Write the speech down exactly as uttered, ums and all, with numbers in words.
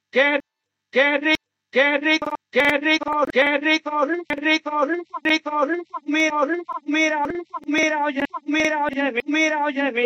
qué, qué rico, qué rico, qué rico, qué rico, rico, rico, rico, rico, rico, mira, rico, mira, rico, mira, oye, mira, oye, mira, oye,